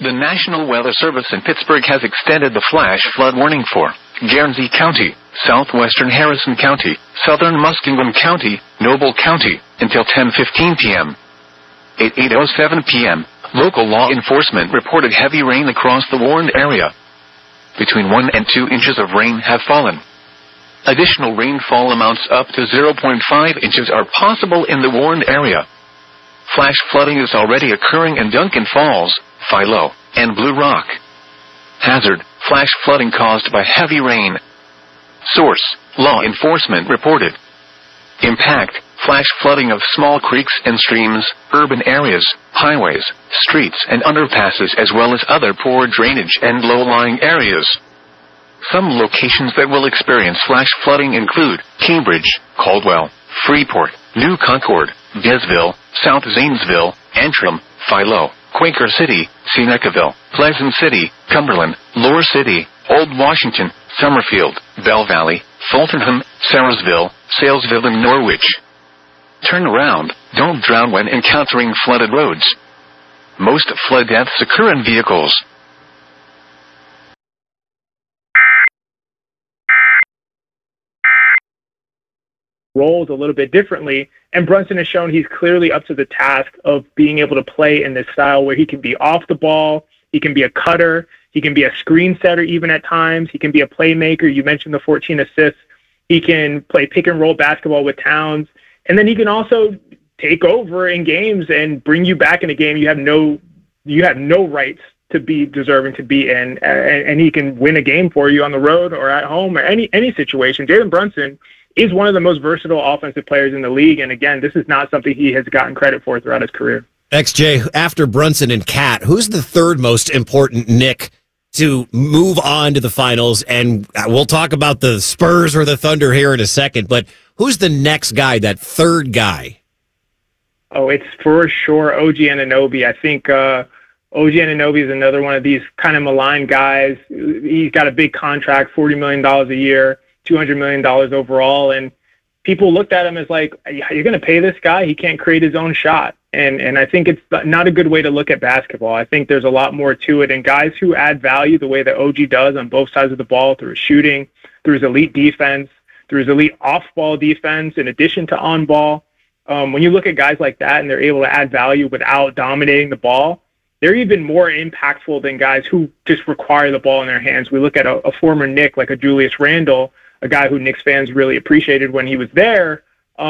The National Weather Service in Pittsburgh has extended the flash flood warning for Guernsey County, southwestern Harrison County, southern Muskingum County, Noble County, until 10:15 p.m. At 8:07 p.m., local law enforcement reported heavy rain across the warned area. Between 1 and 2 inches of rain have fallen. Additional rainfall amounts up to 0.5 inches are possible in the warned area. Flash flooding is already occurring in Duncan Falls, Philo, and Blue Rock. Hazard, flash flooding caused by heavy rain. Source, law enforcement reported. Impact, flash flooding of small creeks and streams, urban areas, highways, streets and underpasses as well as other poor drainage and low-lying areas. Some locations that will experience flash flooding include Cambridge, Caldwell, Freeport, New Concord, Gainesville, South Zanesville, Antrim, Philo, Quaker City, Senecaville, Pleasant City, Cumberland, Lower City, Old Washington, Summerfield, Bell Valley, Fultonham, Sarasville, Salesville and Norwich. Turn around, don't drown when encountering flooded roads. Most flood deaths occur in vehicles. Roles a little bit differently, and Brunson has shown he's clearly up to the task of being able to play in this style where he can be off the ball, he can be a cutter, he can be a screen setter even at times, he can be a playmaker. You mentioned the 14 assists. He can play pick and roll basketball with Towns, and then he can also take over in games and bring you back in a game you have no rights to be deserving to be in, and he can win a game for you on the road or at home or any situation. Jalen Brunson is one of the most versatile offensive players in the league. And again, this is not something he has gotten credit for throughout his career. XJ, after Brunson and Cat, who's the third most important Knick to move on to the finals? And we'll talk about the Spurs or the Thunder here in a second, but who's the next guy, that third guy? Oh, it's for sure OG Anunoby. I think OG Anunoby is another one of these kind of maligned guys. He's got a big contract, $40 million a year. $200 million overall, and people looked at him as like, you're going to pay this guy? He can't create his own shot. And I think it's not a good way to look at basketball. I think there's a lot more to it, and guys who add value the way that OG does on both sides of the ball, through his shooting, through his elite defense, through his elite off-ball defense, in addition to on-ball. When you look at guys like that and they're able to add value without dominating the ball, they're even more impactful than guys who just require the ball in their hands. We look at a former Knick like a Julius Randle, a guy who Knicks fans really appreciated when he was there.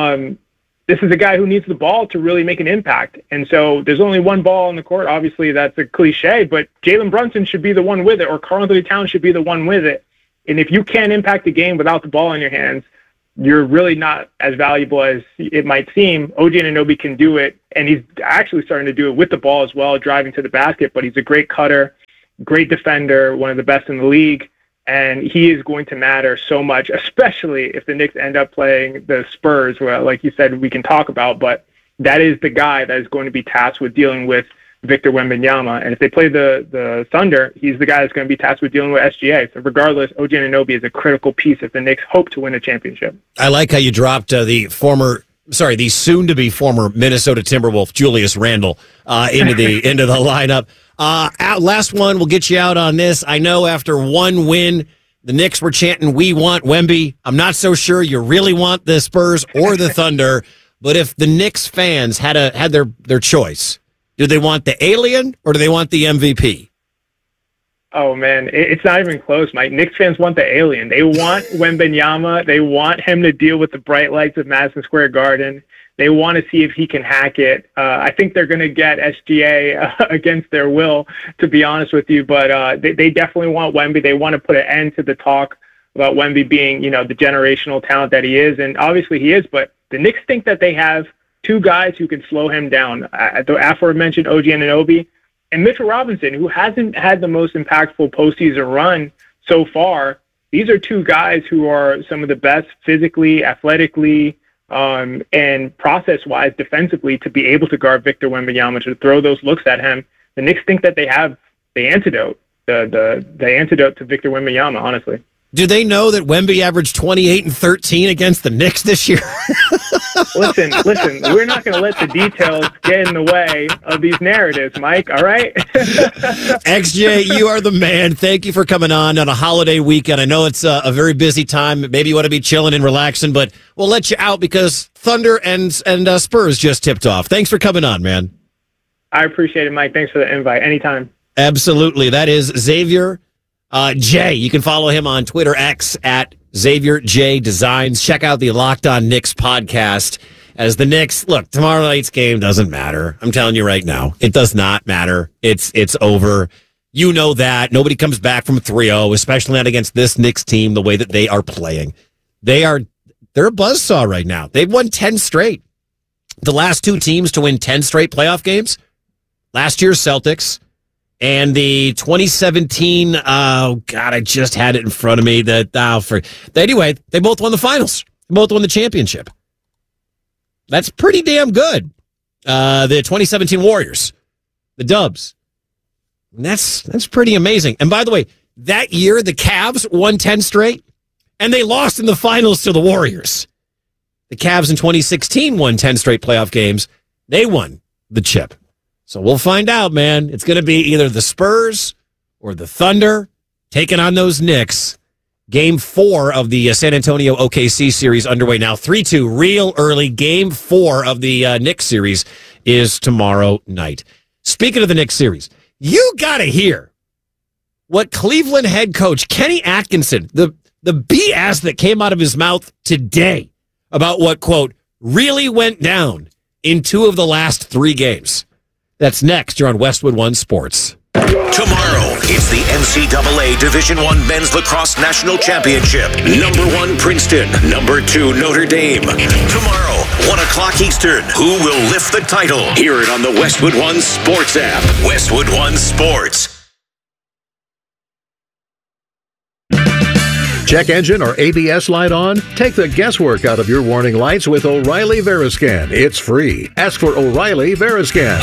This is a guy who needs the ball to really make an impact. And so there's only one ball on the court. Obviously, that's a cliche, but Jalen Brunson should be the one with it, or Karl-Anthony Towns should be the one with it. And if you can't impact the game without the ball in your hands, you're really not as valuable as it might seem. OG Anunoby can do it, and he's actually starting to do it with the ball as well, driving to the basket, but he's a great cutter, great defender, one of the best in the league. And he is going to matter so much, especially if the Knicks end up playing the Spurs, where, like you said, we can talk about. But that is the guy that is going to be tasked with dealing with Victor Wembanyama. And if they play the Thunder, he's the guy that's going to be tasked with dealing with SGA. So regardless, OG Anunoby is a critical piece if the Knicks hope to win a championship. I like how you dropped the soon-to-be former Minnesota Timberwolf, Julius Randle, into the lineup. Last one, we'll get you out on this. I know after one win, the Knicks were chanting, "We want Wemby." I'm not so sure you really want the Spurs or the Thunder, but if the Knicks fans had their choice, do they want the alien or do they want the MVP? Oh, man, it's not even close, Mike. Knicks fans want the alien. They want Wembanyama. They want him to deal with the bright lights of Madison Square Garden. They want to see if he can hack it. I think they're going to get SGA against their will, to be honest with you. But they definitely want Wemby. They want to put an end to the talk about Wemby being, the generational talent that he is. And obviously he is. But the Knicks think that they have two guys who can slow him down. The aforementioned OG Anunoby and Mitchell Robinson, who hasn't had the most impactful postseason run so far. These are two guys who are some of the best physically, athletically, and process-wise defensively to be able to guard Victor Wembanyama, to throw those looks at him. The Knicks think that they have the antidote, the antidote to Victor Wembanyama, honestly. Do they know that Wemby averaged 28 and 13 against the Knicks this year? Listen, we're not going to let the details get in the way of these narratives, Mike, all right? XJ, you are the man. Thank you for coming on a holiday weekend. I know it's a very busy time. Maybe you want to be chilling and relaxing, but we'll let you out because Thunder and Spurs just tipped off. Thanks for coming on, man. I appreciate it, Mike. Thanks for the invite. Anytime. Absolutely. That is Xavier J. You can follow him on Twitter, X, at Xavier J Designs. Check out the Locked On Knicks podcast. As the Knicks, look, tomorrow night's game doesn't matter. I'm telling you right now, it does not matter. It's over. You know that. Nobody comes back from 3-0, especially not against this Knicks team, the way that they are playing. They're a buzzsaw right now. They've won 10 straight. The last two teams to win 10 straight playoff games, last year's Celtics and the 2017, oh God, I just had it in front of me. Anyway, they both won the finals. They both won the championship. That's pretty damn good. The 2017 Warriors, the Dubs. And that's pretty amazing. And by the way, that year, the Cavs won 10 straight, and they lost in the finals to the Warriors. The Cavs in 2016 won 10 straight playoff games. They won the chip. So we'll find out, man. It's going to be either the Spurs or the Thunder taking on those Knicks. Game 4 of the San Antonio OKC series underway now. 3-2, real early. Game 4 of the Knicks series is tomorrow night. Speaking of the Knicks series, you got to hear what Cleveland head coach Kenny Atkinson, the BS that came out of his mouth today about what, quote, really went down in 2 of the last 3 games. That's next. You're on Westwood One Sports. Tomorrow, it's the NCAA Division I Men's Lacrosse National Championship. Number 1, Princeton. Number 2, Notre Dame. Tomorrow, 1 o'clock Eastern. Who will lift the title? Hear it on the Westwood One Sports app. Westwood One Sports. Check engine or ABS light on? Take the guesswork out of your warning lights with O'Reilly Veriscan. It's free. Ask for O'Reilly Veriscan.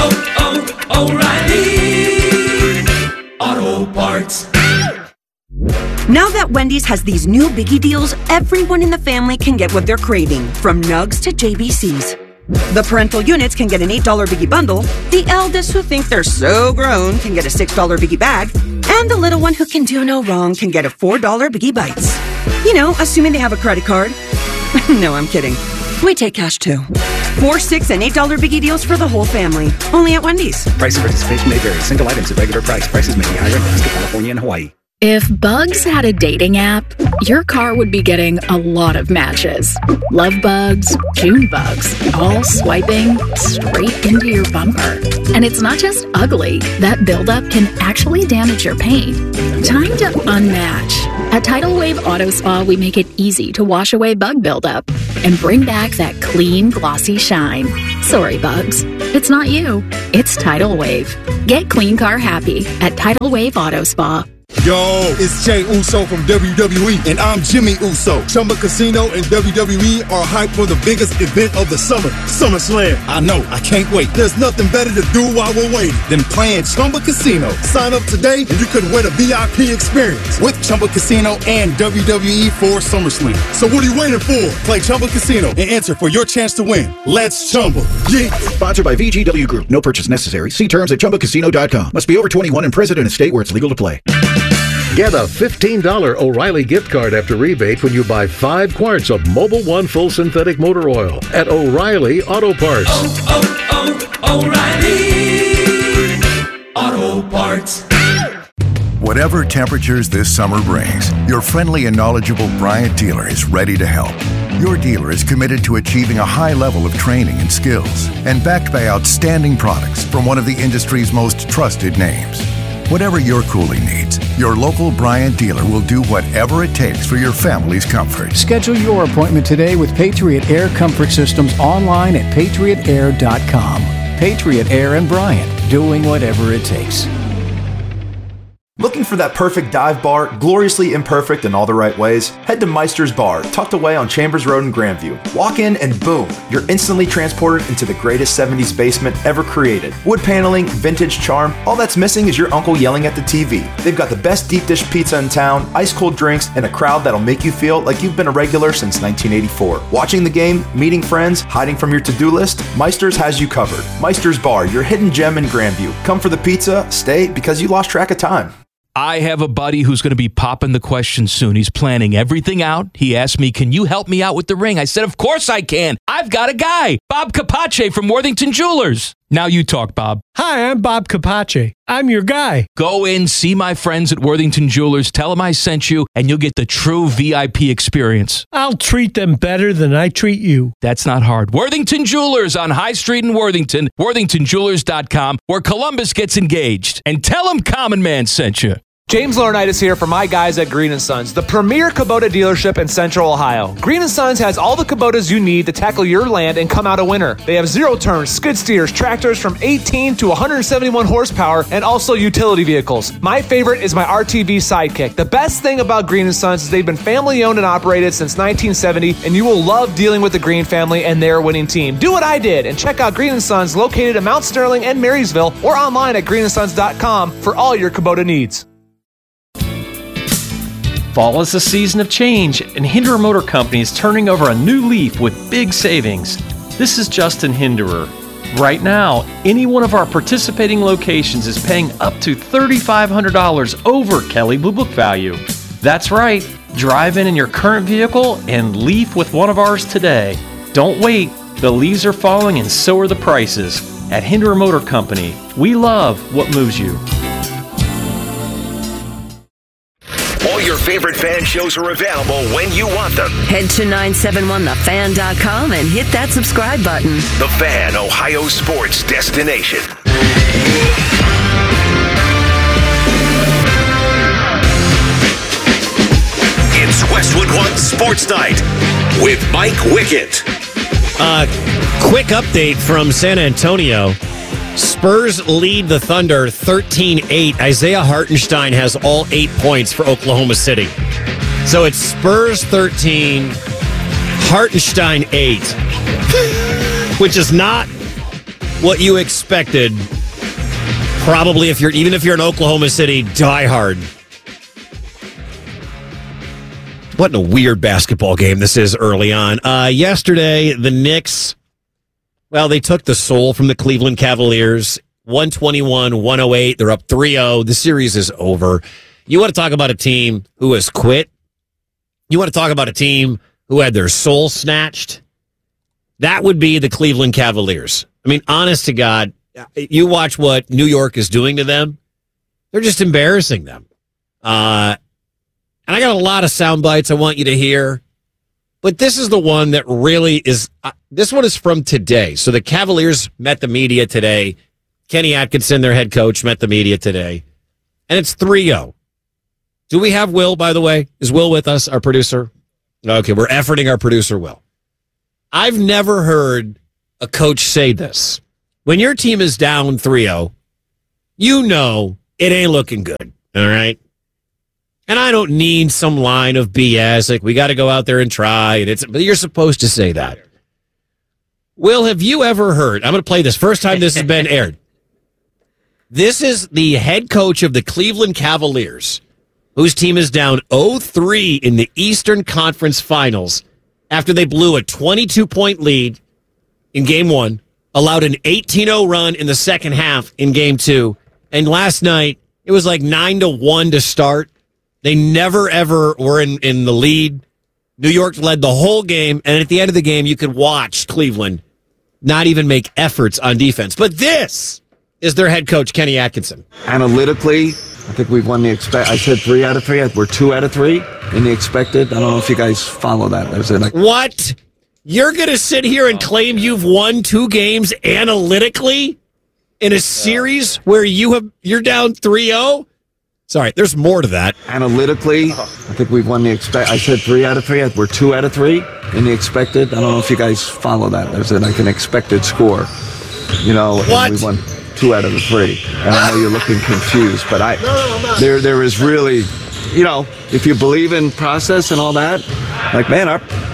O'Reilly Auto Parts. Now that Wendy's has these new biggie deals, everyone in the family can get what they're craving, from nugs to JBCs. The parental units can get an $8 biggie bundle, the eldest who think they're so grown can get a $6 biggie bag, and the little one who can do no wrong can get a $4 biggie bites. You know, assuming they have a credit card. No, I'm kidding. We take cash too. 4, 6, and $8 biggie deals for the whole family. Only at Wendy's. Price and participation may vary. Single items at regular price. Prices may be higher in Alaska, California, and Hawaii. If Bugs had a dating app, your car would be getting a lot of matches. Love bugs, June bugs, all swiping straight into your bumper. And it's not just ugly. That buildup can actually damage your paint. Time to unmatch. At Tidal Wave Auto Spa, we make it easy to wash away bug buildup and bring back that clean, glossy shine. Sorry, bugs. It's not you. It's Tidal Wave. Get clean car happy at Tidal Wave Auto Spa. Yo, it's Jey Uso from WWE, and I'm Jimmy Uso. Chumba Casino and WWE are hyped for the biggest event of the summer, SummerSlam. I know, I can't wait. There's nothing better to do while we're waiting than playing Chumba Casino. Sign up today, and you could win a VIP experience with Chumba Casino and WWE for SummerSlam. So what are you waiting for? Play Chumba Casino and enter for your chance to win. Let's Chumba. Yeah. Sponsored by VGW Group. No purchase necessary. See terms at ChumbaCasino.com. Must be over 21 and present in a state where it's legal to play. Get a $15 O'Reilly gift card after rebate when you buy 5 quarts of Mobil 1 full synthetic motor oil at O'Reilly Auto Parts. O'Reilly Auto Parts. Whatever temperatures this summer brings, your friendly and knowledgeable Bryant dealer is ready to help. Your dealer is committed to achieving a high level of training and skills and backed by outstanding products from one of the industry's most trusted names. Whatever your cooling needs, your local Bryant dealer will do whatever it takes for your family's comfort. Schedule your appointment today with Patriot Air Comfort Systems online at patriotair.com. Patriot Air and Bryant, doing whatever it takes. Looking for that perfect dive bar, gloriously imperfect in all the right ways? Head to Meister's Bar, tucked away on Chambers Road in Grandview. Walk in and boom, you're instantly transported into the greatest 70s basement ever created. Wood paneling, vintage charm, all that's missing is your uncle yelling at the TV. They've got the best deep dish pizza in town, ice cold drinks, and a crowd that'll make you feel like you've been a regular since 1984. Watching the game, meeting friends, hiding from your to-do list, Meister's has you covered. Meister's Bar, your hidden gem in Grandview. Come for the pizza, stay because you lost track of time. I have a buddy who's going to be popping the question soon. He's planning everything out. He asked me, can you help me out with the ring? I said, of course I can. I've got a guy, Bob Capace from Worthington Jewelers. Now you talk, Bob. Hi, I'm Bob Capace. I'm your guy. Go in, see my friends at Worthington Jewelers, tell them I sent you, and you'll get the true VIP experience. I'll treat them better than I treat you. That's not hard. Worthington Jewelers on High Street in Worthington, worthingtonjewelers.com, where Columbus gets engaged. And tell them Common Man sent you. James Laurinaitis here for my guys at Green & Sons, the premier Kubota dealership in Central Ohio. Green & Sons has all the Kubotas you need to tackle your land and come out a winner. They have zero-turn skid steers, tractors from 18 to 171 horsepower, and also utility vehicles. My favorite is my RTV Sidekick. The best thing about Green & Sons is they've been family-owned and operated since 1970, and you will love dealing with the Green family and their winning team. Do what I did and check out Green & Sons located in Mount Sterling and Marysville or online at greenandsons.com for all your Kubota needs. Fall is a season of change, and Hinderer Motor Company is turning over a new leaf with big savings. This is Justin Hinderer. Right now, any one of our participating locations is paying up to $3,500 over Kelley Blue Book value. That's right, drive in your current vehicle and leaf with one of ours today. Don't wait, the leaves are falling and so are the prices. At Hinderer Motor Company, we love what moves you. All your favorite fan shows are available when you want them. Head to 971thefan.com and hit that subscribe button. The Fan, Ohio sports destination. It's Westwood One Sports Night with Mike Wickett. Quick update from San Antonio. Spurs lead the Thunder 13-8. Isaiah Hartenstein has all 8 points for Oklahoma City. So it's Spurs 13, Hartenstein 8, which is not what you expected. Probably even if you're an Oklahoma City diehard. What a weird basketball game this is early on. Yesterday, the Knicks, well, they took the soul from the Cleveland Cavaliers, 121-108. They're up 3-0. The series is over. You want to talk about a team who has quit? You want to talk about a team who had their soul snatched? That would be the Cleveland Cavaliers. I mean, honest to God, you watch what New York is doing to them. They're just embarrassing them. And I got a lot of sound bites I want you to hear. But this is the one that really is, this one is from today. So the Cavaliers met the media today. Kenny Atkinson, their head coach, met the media today. And it's 3-0. Do we have Will, by the way? Is Will with us, our producer? Okay, we're efforting our producer, Will. I've never heard a coach say this. When your team is down 3-0, you know it ain't looking good, all right? And I don't need some line of BS, like we got to go out there and try. But you're supposed to say that. Will, have you ever heard? I'm going to play this. First time this has been aired. This is the head coach of the Cleveland Cavaliers, whose team is down 0-3 in the Eastern Conference Finals after they blew a 22-point lead in Game 1, allowed an 18-0 run in the second half in Game 2, and last night it was like 9-1 to start. They never, ever were in the lead. New York led the whole game, and at the end of the game, you could watch Cleveland not even make efforts on defense. But this is their head coach, Kenny Atkinson. Analytically, I think we've won the I said 3 out of 3. We're 2 out of 3 in the expected. I don't know if you guys follow that. What? You're going to sit here and claim you've won 2 games analytically in a series where you're down 3-0? Sorry, there's more to that. Analytically, I think we've won the I said 3 out of 3. We're 2 out of 3 in the expected. I don't know if you guys follow that. There's an expected score. You know, what? We won. 2 out of the 3. And I know you're looking confused, but there is really, if you believe in process and all that, like, man,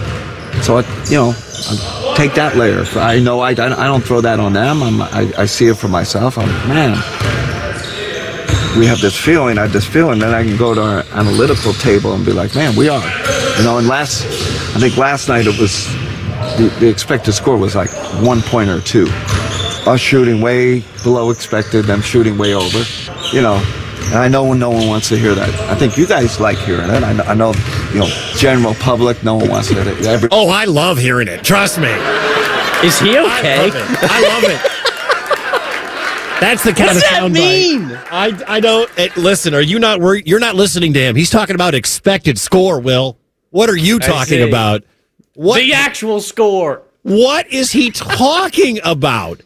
I take that layer. I know I don't throw that on them. I see it for myself. We have this feeling, then I can go to our analytical table and be like, man, we are. And I think last night it was, the expected score was like 1 point or 2. Us shooting way below expected, them shooting way over, and I know no one wants to hear that. I think you guys like hearing it. I know, general public, no one wants to hear it. I love hearing it. Trust me. Is he okay? I love it. That's the kind of sound mean? I don't. Listen, are you not worried? You're not listening to him. He's talking about expected score, Will. What are you talking about? What the actual score? What is he talking about?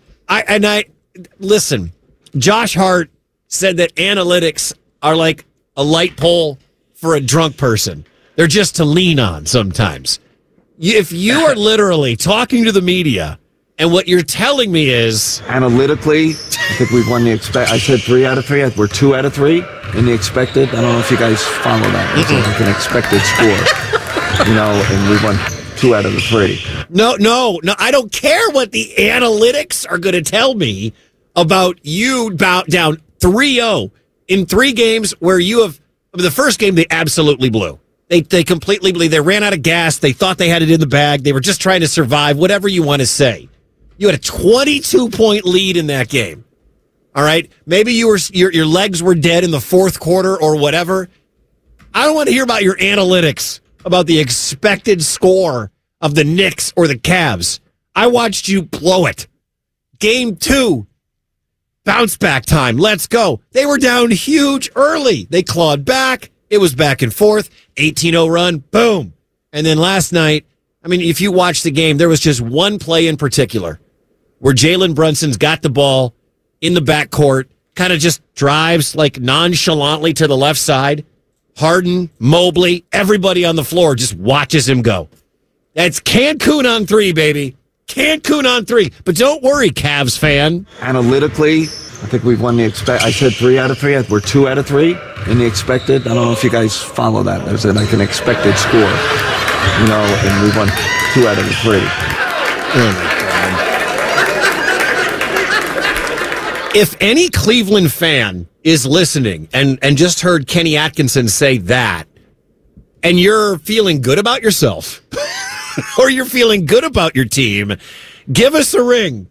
Listen. Josh Hart said that analytics are like a light pole for a drunk person. They're just to lean on sometimes. If you are literally talking to the media, and what you're telling me is... Analytically, I think we've won the I said 3 out of 3. We're 2 out of 3 in the expected. I don't know if you guys follow that. It's like an expected score. And we won 2 out of the 3. No. I don't care what the analytics are going to tell me about you down 3-0 in 3 games where you have... The first game, they absolutely blew. They completely blew. They ran out of gas. They thought they had it in the bag. They were just trying to survive, whatever you want to say. You had a 22-point lead in that game. All right? Maybe your legs were dead in the fourth quarter or whatever. I don't want to hear about your analytics, about the expected score of the Knicks or the Cavs. I watched you blow it. Game 2, bounce back time. Let's go. They were down huge early. They clawed back. It was back and forth. 18-0 run. Boom. And then last night, if you watch the game, there was just one play in particular where Jalen Brunson's got the ball in the backcourt, kind of just drives like nonchalantly to the left side. Harden, Mobley, everybody on the floor just watches him go. That's Cancun on 3, baby. Cancun on 3. But don't worry, Cavs fan. Analytically, I think we've won the I said 3 out of 3. We're 2 out of 3 in the expected. I don't know if you guys follow that. There's like an expected score, and we won 2 out of the 3. Oh, my God. If any Cleveland fan is listening and just heard Kenny Atkinson say that, and you're feeling good about yourself, or you're feeling good about your team, give us a ring,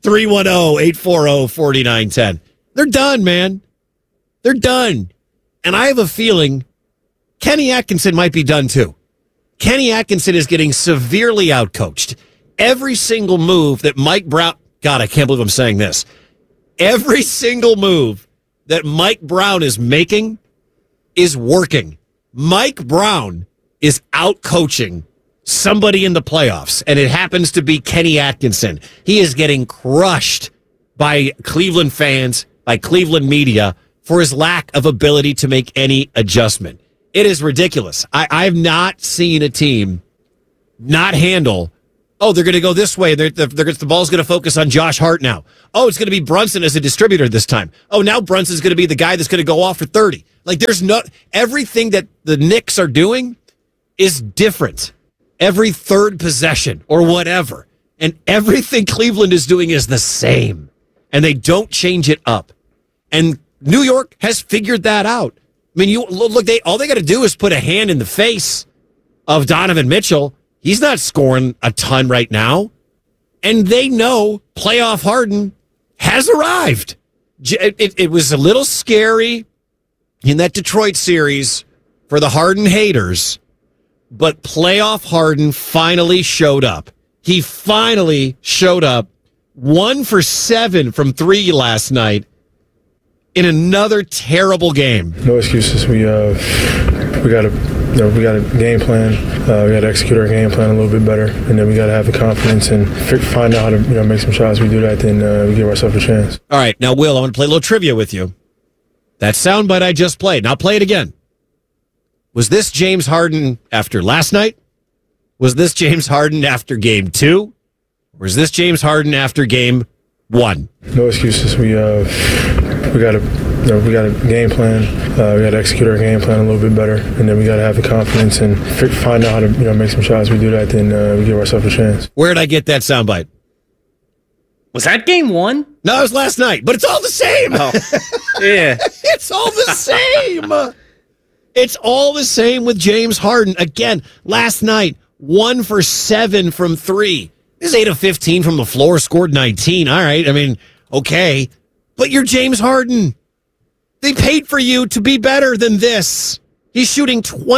310-840-4910. They're done, man. They're done. And I have a feeling Kenny Atkinson might be done too. Kenny Atkinson is getting severely outcoached. Every single move that Mike Brown... God, I can't believe I'm saying this. Every single move that Mike Brown is making is working. Mike Brown is outcoaching somebody in the playoffs, and it happens to be Kenny Atkinson. He is getting crushed by Cleveland fans, by Cleveland media, for his lack of ability to make any adjustment. It is ridiculous. I've not seen a team not handle, they're going to go this way. The ball's going to focus on Josh Hart now. Oh, it's going to be Brunson as a distributor this time. Oh, now Brunson's going to be the guy that's going to go off for 30. Like, everything that the Knicks are doing is different. Every third possession or whatever. And everything Cleveland is doing is the same. And they don't change it up. And New York has figured that out. You look, all they got to do is put a hand in the face of Donovan Mitchell. He's not scoring a ton right now. And they know playoff Harden has arrived. It was a little scary in that Detroit series for the Harden haters, but playoff Harden finally showed up. He finally showed up, 1 for 7 from 3 last night in another terrible game. No excuses. We got a game plan. We got to execute our game plan a little bit better, and then we got to have the confidence and find out how to make some shots. We do that, then we give ourselves a chance. All right, now Will, I'm going to play a little trivia with you. That soundbite I just played. Now play it again. Was this James Harden after last night? Was this James Harden after game 2? Or is this James Harden after game One. No excuses. We got to game plan. We got to execute our game plan a little bit better, and then we got to have the confidence and find out how to make some shots. We do that, then we give ourselves a chance. Where did I get that soundbite? Was that game one? No, it was last night, but it's all the same. Oh, yeah. It's all the same. It's all the same with James Harden. Again, last night, 1 for 7 from 3. This is 8 of 15 from the floor, scored 19. All right, I mean, okay. But you're James Harden. They paid for you to be better than this. He's shooting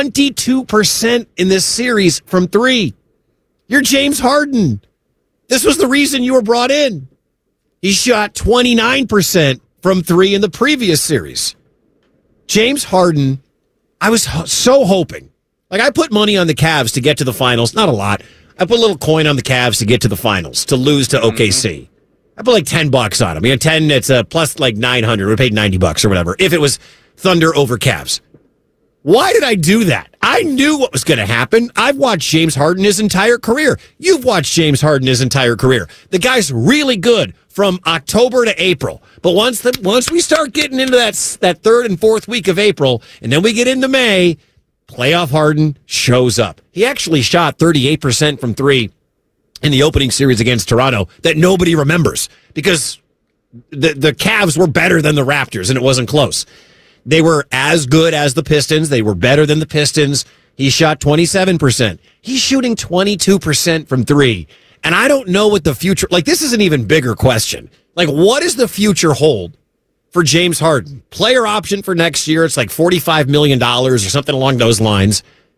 22% in this series from 3. You're James Harden. This was the reason you were brought in. He shot 29% from 3 in the previous series. James Harden, I was so hoping. Like, I put money on the Cavs to get to the finals. Not a lot. I put a little coin on the Cavs to get to the finals, to lose to OKC. I put like $10 on them. 10, it's a plus like 900. We paid $90 or whatever. If it was Thunder over Cavs. Why did I do that? I knew what was going to happen. I've watched James Harden his entire career. You've watched James Harden his entire career. The guy's really good from October to April. But once we start getting into that third and fourth week of April, and then we get into May, playoff Harden shows up. He actually shot 38% from 3 in the opening series against Toronto that nobody remembers because the Cavs were better than the Raptors, and it wasn't close. They were as good as the Pistons. They were better than the Pistons. He shot 27%. He's shooting 22% from 3. And I don't know what the future, like, this is an even bigger question. Like, what does the future hold for James Harden? Player option for next year, it's like $45 million or something along those lines.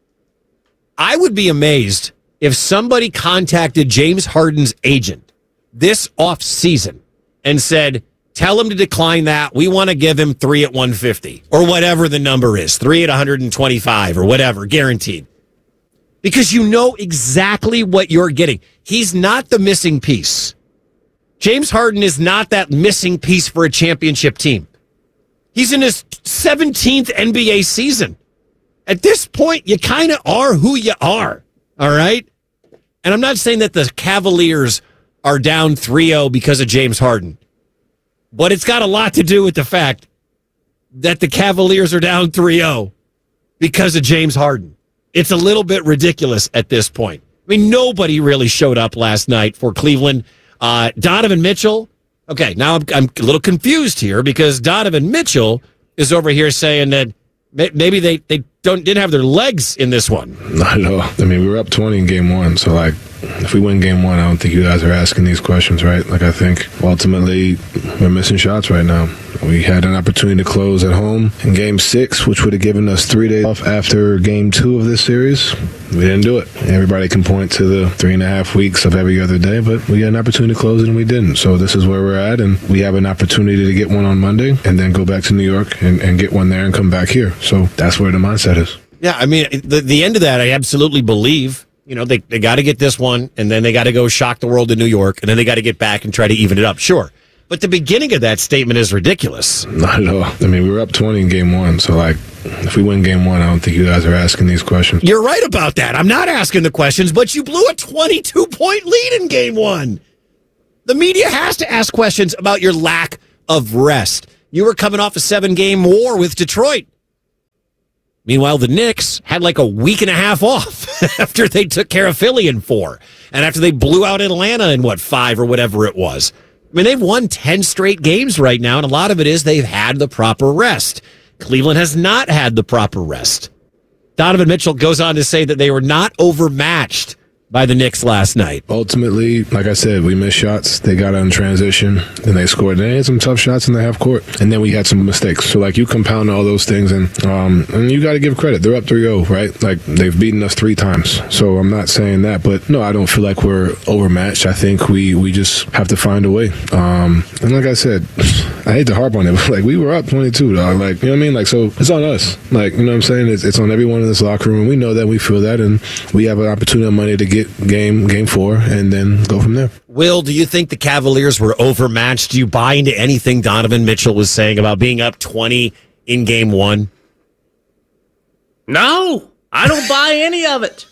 I would be amazed if somebody contacted James Harden's agent this offseason and said, tell him to decline that. We want to give him 3 at 150 or whatever the number is, 3 at 125 or whatever, guaranteed. Because you know exactly what you're getting. He's not the missing piece. James Harden is not that missing piece for a championship team. He's in his 17th NBA season. At this point, you kind of are who you are. All right? And I'm not saying that the Cavaliers are down 3-0 because of James Harden. But it's got a lot to do with the fact that the Cavaliers are down 3-0 because of James Harden. It's a little bit ridiculous at this point. I mean, nobody really showed up last night for Cleveland. Donovan Mitchell. Okay, now I'm a little confused here because Donovan Mitchell is over here saying that maybe they didn't have their legs in this one. Not at all. I mean, we were up 20 in game 1, so like, if we win game 1, I don't think you guys are asking these questions, right? Like, I think ultimately we're missing shots right now. We had an opportunity to close at home in game 6, which would have given us 3 days off after game 2 of this series. We didn't do it. Everybody can point to the 3.5 weeks of every other day, but we had an opportunity to close it and we didn't. So this is where we're at, and we have an opportunity to get one on Monday and then go back to New York and get one there and come back here. So that's where the mindset is. Yeah, I mean, the end of that, I absolutely believe. You know, they got to get this one, and then they got to go shock the world in New York, and then they got to get back and try to even it up. Sure. But the beginning of that statement is ridiculous. Not at all. I mean, we were up 20 in game 1, so like, if we win game 1, I don't think you guys are asking these questions. You're right about that. I'm not asking the questions, but you blew a 22-point lead in game 1. The media has to ask questions about your lack of rest. You were coming off a 7-game war with Detroit. Meanwhile, the Knicks had like a week and a half off after they took care of Philly in 4. And after they blew out Atlanta in 5 or whatever it was. I mean, they've won 10 straight games right now, and a lot of it is they've had the proper rest. Cleveland has not had the proper rest. Donovan Mitchell goes on to say that they were not overmatched by the Knicks last night. Ultimately, like I said, we missed shots. They got on transition, and they scored. They had some tough shots in the half court, and then we had some mistakes. So, like, you compound all those things, and you got to give credit. They're up 3-0, right? Like, they've beaten us 3 times. So I'm not saying that, but no, I don't feel like we're overmatched. I think we just have to find a way. And like I said, I hate to harp on it, but like, we were up 22, dog. Like, you know what I mean? Like, so it's on us. Like, you know what I'm saying? It's on everyone in this locker room. We know that, we feel that, and we have an opportunity on Monday to get game 4 and then go from there. Will, do you think the Cavaliers were overmatched? Do you buy into anything Donovan Mitchell was saying about being up 20 in game 1? No, I don't buy any of it.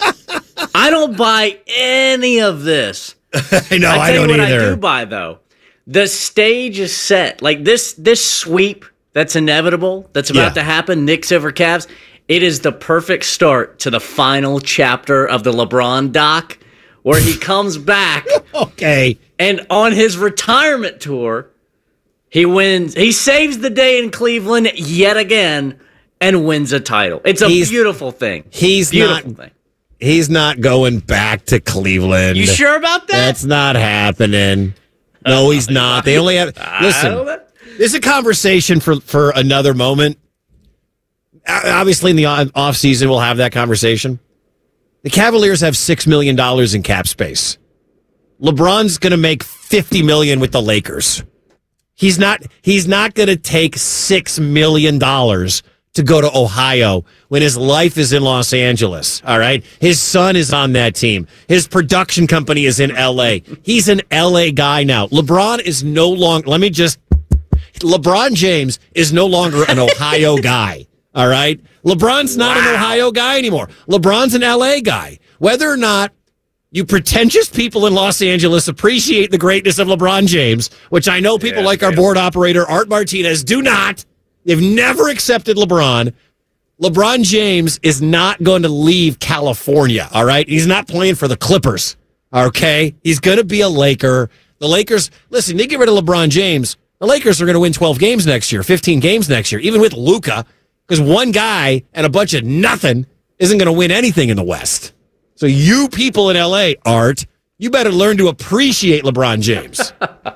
I don't buy any of this. I know, I don't either. What I do buy, though, The stage is set. Like this sweep that's inevitable, that's about to happen, Knicks over Cavs, it is the perfect start to the final chapter of the LeBron doc, where he comes back. Okay. And on his retirement tour, he wins. He saves the day in Cleveland yet again and wins a title. It's a beautiful thing. He's not going back to Cleveland. You sure about that? That's not happening. No, he's not. They only have. Listen, this is a conversation for another moment. Obviously, in the off season, we'll have that conversation. The Cavaliers have $6 million in cap space. LeBron's going to make $50 million with the Lakers. He's not going to take $6 million to go to Ohio when his life is in Los Angeles. All right. His son is on that team. His production company is in LA. He's an LA guy now. LeBron is no longer, LeBron James is no longer an Ohio guy. All right. LeBron's not an Ohio guy anymore. LeBron's an LA guy. Whether or not you pretentious people in Los Angeles appreciate the greatness of LeBron James, which I know people like our board operator, Art Martinez, do not. They've never accepted LeBron. LeBron James is not going to leave California, all right? He's not playing for the Clippers, okay? He's going to be a Laker. The Lakers, listen, they get rid of LeBron James, the Lakers are going to win 12 games next year, 15 games next year, even with Luka, because one guy and a bunch of nothing isn't going to win anything in the West. So you people in L.A., Art, you better learn to appreciate LeBron James.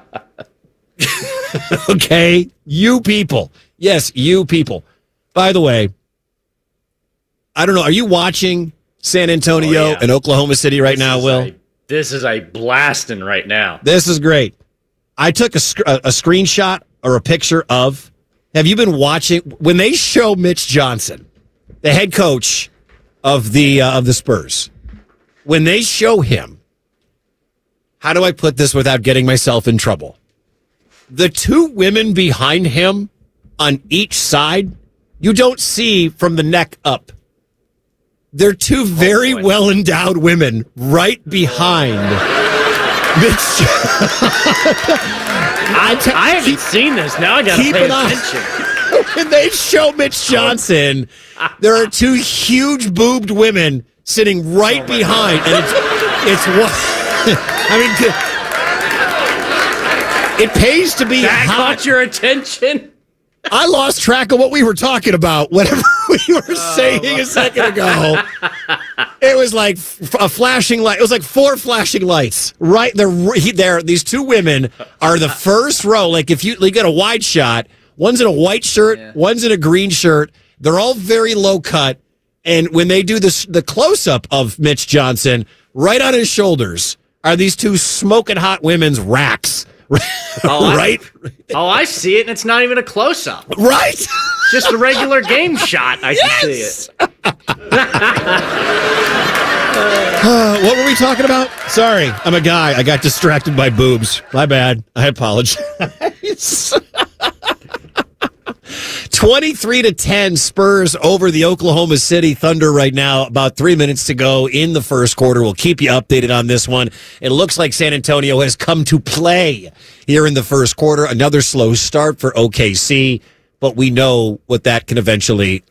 Okay? You people. Yes, you people. By the way, I don't know, are you watching San Antonio and Oklahoma City right now, Will? This is a blasting right now. This is great. I took a screenshot or a picture of, have you been watching, when they show Mitch Johnson, the head coach of the Spurs, when they show him, how do I put this without getting myself in trouble? The two women behind him on each side, you don't see from the neck up. They're two very well-endowed women right behind Mitch. I haven't seen this. Now I got to pay attention. When they show Mitch Johnson, there are two huge boobed women sitting right behind, and it's what I mean. It pays to be that hot. Caught your attention. I lost track of what we were talking about. Whatever we were saying a second ago, it was like a flashing light. It was like 4 flashing lights right there. These two women are the first row. Like if you get a wide shot, one's in a white shirt, one's in a green shirt. They're all very low cut. And when they do the close up of Mitch Johnson, right on his shoulders are these two smoking hot women's racks. Right? I see it, and it's not even a close-up. Right? Just a regular game shot. I can see it. What were we talking about? Sorry, I'm a guy. I got distracted by boobs. My bad. I apologize. 23-10 Spurs over the Oklahoma City Thunder right now. About 3 minutes to go in the first quarter. We'll keep you updated on this one. It looks like San Antonio has come to play here in the first quarter. Another slow start for OKC, but we know what that can eventually